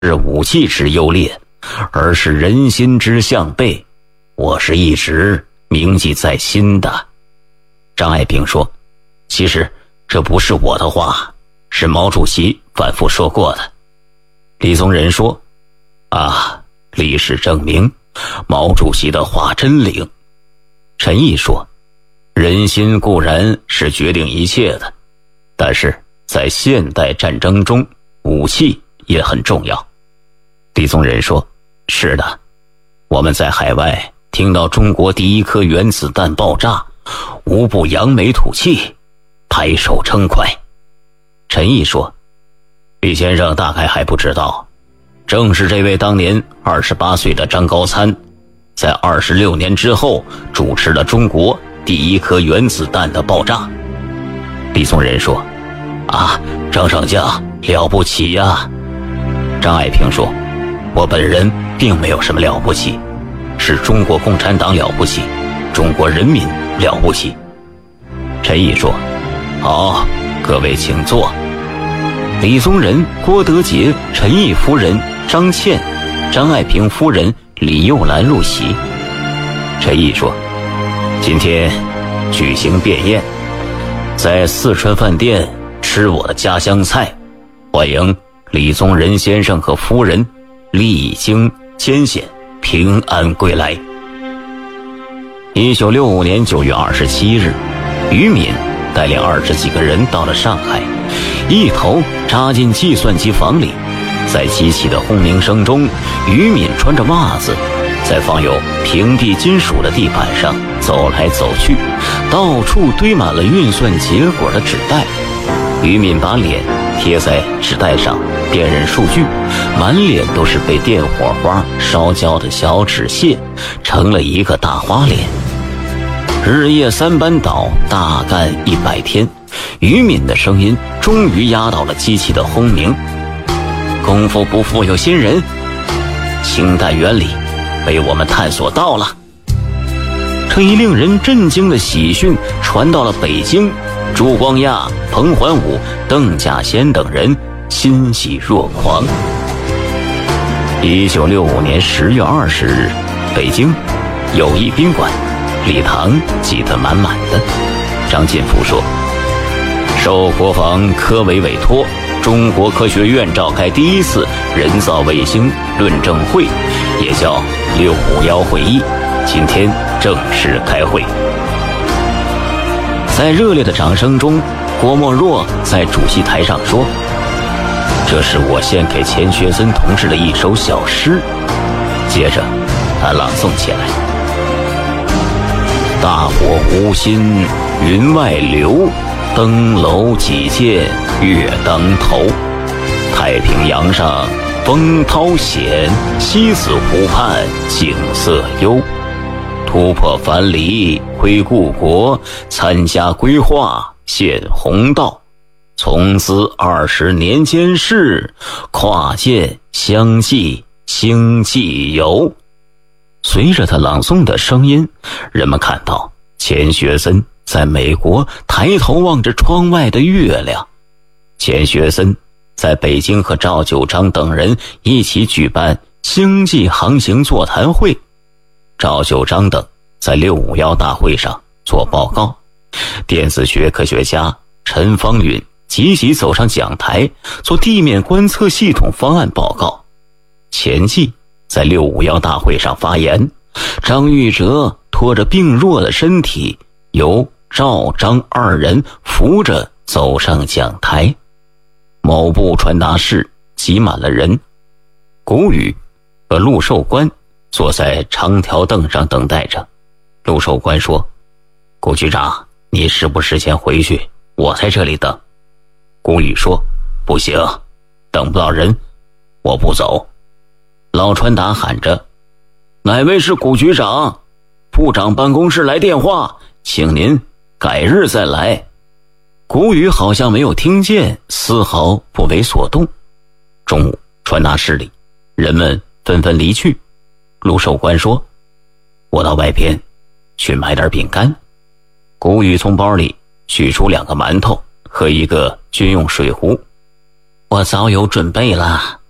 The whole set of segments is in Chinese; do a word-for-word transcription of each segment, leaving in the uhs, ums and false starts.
是武器之优劣，而是人心之向背，我是一直铭记在心的。张爱萍说，其实这不是我的话，是毛主席反复说过的。李宗仁说，啊，历史证明毛主席的话真灵。陈毅说，人心固然是决定一切的，但是在现代战争中，武器也很重要。李宗仁说，是的，我们在海外听到中国第一颗原子弹爆炸，无不扬眉吐气，拍手称快。陈毅说，李先生大概还不知道，正是这位当年二十八岁的张高参，在二十六年之后主持了中国第一颗原子弹的爆炸。李宗仁说，啊，张上将了不起呀、啊。张爱萍说，我本人并没有什么了不起，是中国共产党了不起，中国人民了不起。陈毅说，好，各位请坐。李宗仁、郭德洁、陈毅夫人张倩、张爱萍夫人李幼兰入席。陈毅说，今天举行便宴，在四川饭店吃我的家乡菜，欢迎李宗仁先生和夫人历经艰险平安归来。一九六五年九月二十七日，于敏带领二十几个人到了上海，一头扎进计算机房里。在机器的轰鸣声中，于敏穿着袜子在放有平地金属的地板上走来走去，到处堆满了运算结果的纸袋。于敏把脸贴在纸袋上辨认数据，满脸都是被电火花烧焦的小纸屑，成了一个大花脸。日夜三班倒，大干一百天，于敏的声音终于压倒了机器的轰鸣。功夫不负有心人，氢弹原理被我们探索到了。这一令人震惊的喜讯传到了北京，朱光亚、彭桓武、邓稼先等人欣喜若狂。一九六五年十月二十日，北京友谊宾馆，礼堂挤得满满的。张晋福说，受国防科委委托，中国科学院召开第一次人造卫星论证会，也叫六五幺会议，今天正式开会。在热烈的掌声中，郭沫若在主席台上说，这是我献给钱学森同志的一首小诗。接着他朗诵起来，大火无心云外流，登楼几见月当头。太平洋上风涛险，西子湖畔景色优。突破樊篱窥故国，参加规划现宏道。从兹二十年间事，跨界相继兴继游。随着他朗诵的声音，人们看到钱学森在美国抬头望着窗外的月亮。钱学森在北京和赵九章等人一起举办星际航行座谈会，赵九章等在六五幺大会上做报告。电子学科学家陈方允积极走上讲台做地面观测系统方案报告。钱季在六五幺大会上发言，张玉哲拖着病弱的身体，由赵张二人扶着走上讲台。某部传达室挤满了人，谷雨和陆寿官坐在长条凳上等待着。陆寿官说，谷局长，你是不是先回去，我在这里等。谷雨说，不行，等不到人，我不走。老传达喊着，哪位是谷局长？部长办公室来电话，请您改日再来。谷雨好像没有听见，丝毫不为所动。中午传达室里人们纷纷离去。陆寿官说，我到外边去买点饼干。谷雨从包里取出两个馒头和一个军用水壶。我早有准备了。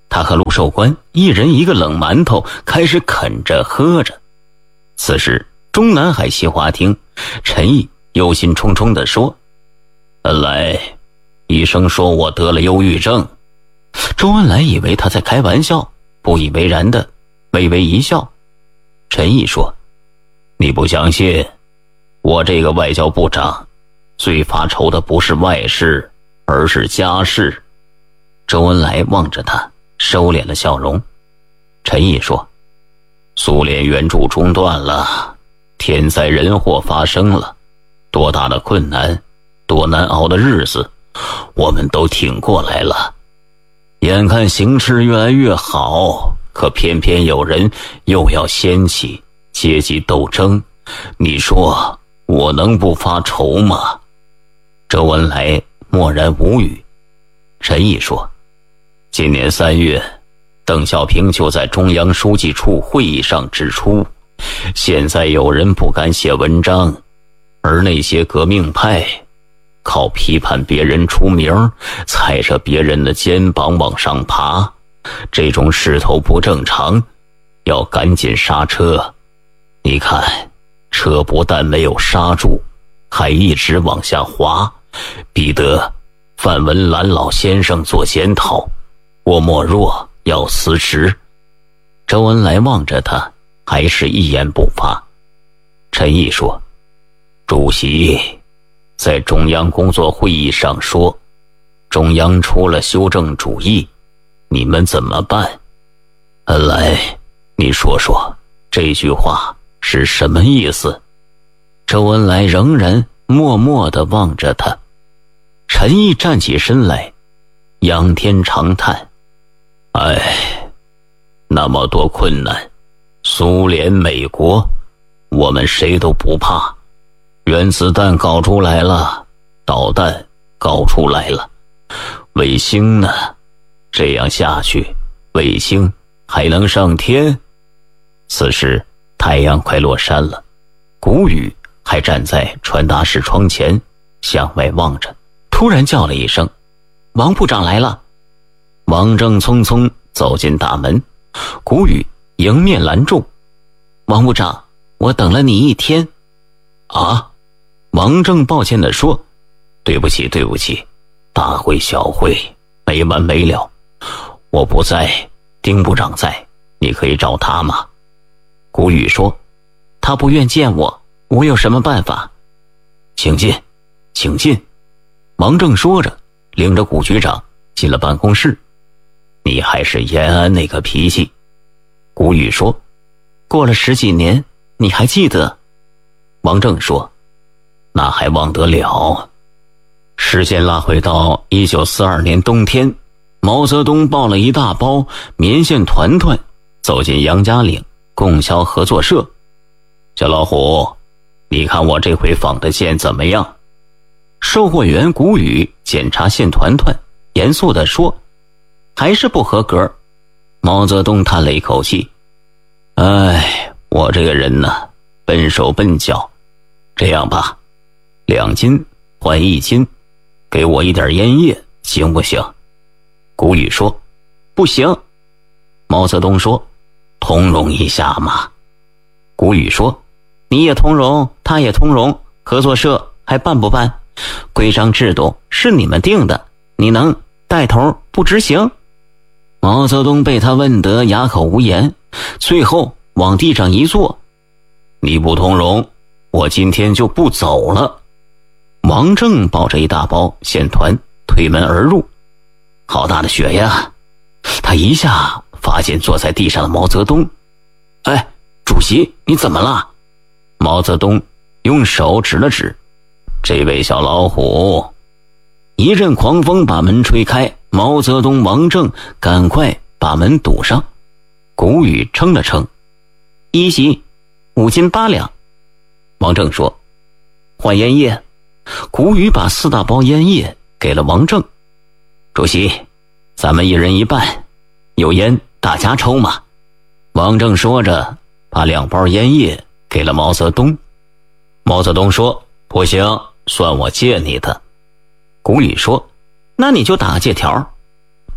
他和陆寿官一人一个冷馒头，开始啃着喝着。此时中南海西华厅，陈毅忧心忡忡地说：恩来，医生说我得了忧郁症。周恩来以为他在开玩笑，不以为然的微微一笑。陈毅说：你不相信，我这个外交部长最发愁的不是外事，而是家事。周恩来望着他，收敛了笑容。陈毅说：苏联援助中断了，天灾人祸发生了，多大的困难，多难熬的日子，我们都挺过来了。眼看形势越来越好，可偏偏有人又要掀起阶级斗争，你说我能不发愁吗？周恩来默然无语。陈毅说：今年三月，邓小平就在中央书记处会议上指出，现在有人不敢写文章，而那些革命派靠批判别人出名，踩着别人的肩膀往上爬，这种势头不正常，要赶紧刹车。你看，车不但没有刹住，还一直往下滑，逼得范文澜老先生做检讨，我莫若要辞职。周恩来望着他，还是一言不发。陈毅说：主席在中央工作会议上说，中央出了修正主义，你们怎么办？恩来，你说说这句话是什么意思？周恩来仍然默默地望着他。陈毅站起身来，仰天长叹：哎，那么多困难，苏联、美国，我们谁都不怕。原子弹搞出来了，导弹搞出来了，卫星呢？这样下去，卫星还能上天？此时太阳快落山了，谷雨还站在传达室窗前向外望着，突然叫了一声：王部长来了。王正匆匆走进大门，谷雨迎面拦住：王部长，我等了你一天。啊？王正抱歉地说：对不起对不起，大会小会没完没了，我不在，丁部长在，你可以找他吗？谷雨说：他不愿见我，我有什么办法？请进请进。王正说着，领着谷局长进了办公室。你还是延安那个脾气。谷雨说：过了十几年，你还记得？王正说：那还忘得了。时间拉回到一九四二年冬天，毛泽东抱了一大包棉线团团走进杨家岭供销合作社。小老虎，你看我这回纺的线怎么样？售货员谷雨检查线团团，严肃地说：还是不合格。毛泽东叹了一口气：哎，我这个人呢，笨手笨脚。这样吧，两斤换一斤，给我一点烟叶，行不行？谷雨说：不行。毛泽东说：通融一下嘛。谷雨说：你也通融，他也通融，合作社还办不办？规章制度是你们定的，你能带头不执行？毛泽东被他问得哑口无言，最后往地上一坐：你不通融，我今天就不走了。王正抱着一大包线团推门而入，好大的雪呀！他一下发现坐在地上的毛泽东。哎，主席，你怎么了？毛泽东用手指了指：这位小老虎。一阵狂风把门吹开，毛泽东、王正赶快把门堵上。谷雨称了称：一席五斤八两。王正说：换烟叶。谷雨把四大包烟叶给了王正：主席，咱们一人一半，有烟大家抽嘛。王正说着，把两包烟叶给了毛泽东。毛泽东说：不行，算我借你的。谷雨说：那你就打个借条。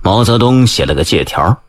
毛泽东写了个借条，